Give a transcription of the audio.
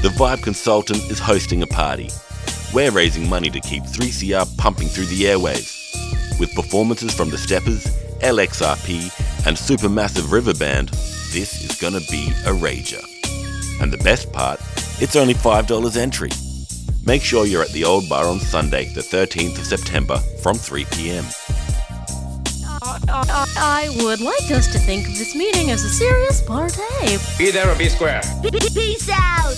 The Vibe Consultant is hosting a party. We're raising money to keep 3CR pumping through the airwaves. With performances from The Steppers, LXRP and Supermassive River Band, this is gonna be a rager. And the best part, it's only $5 entry. Make sure you're at the Old Bar on Sunday, the 13th of September from 3 p.m. I would like us to think of this meeting as a serious party. Be there or be square. Peace out!